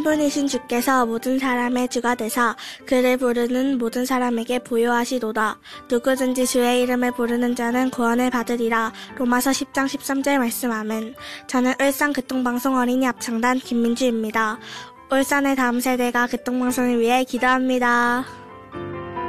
분이신 주께서 모든 사람의 주가 되사 그를 부르는 모든 사람에게 부요하시도다. 누구든지 주의 이름을 부르는 자는 구원을 받으리라. 로마서 10장 13절 말씀. 아멘. 저는 울산 교통방송 어린이 합창단 김민주입니다. 울산의 다음 세대가 교통방송을 위해 기도합니다.